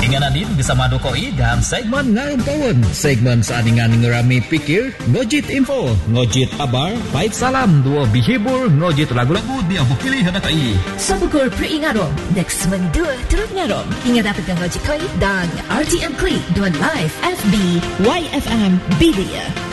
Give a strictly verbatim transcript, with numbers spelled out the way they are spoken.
Ingat Nadine bersama Dokoi dan segmen Ngayon Kawan. Segmen saaningan ngerami pikir, ngojit info, ngojit kabar, baik salam, dua bihibur, ngojit lagu-lagu dia bukili hadakai. Sabukur peringatong, next mendua turut ngarong. Ingat dapatkan ngojit koi dan R T M Klik dan Live F B Y F M Bilia.